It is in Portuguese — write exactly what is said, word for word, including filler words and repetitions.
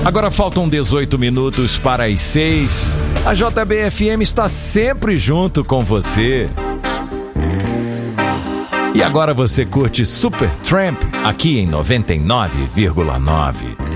Agora faltam dezoito minutos para as seis. A J B F M está sempre junto com você. E agora você curte Supertramp aqui em noventa e nove vírgula nove.